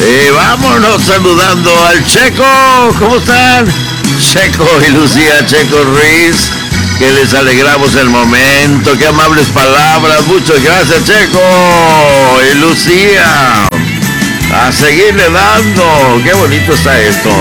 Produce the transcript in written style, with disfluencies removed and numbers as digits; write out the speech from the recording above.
Vámonos saludando al Checo. ¿Cómo están? Checo y Lucía, Checo Ruiz, que les alegramos el momento. Qué amables palabras. Muchas gracias, Checo y Lucía. A seguirle dando. Qué bonito está esto.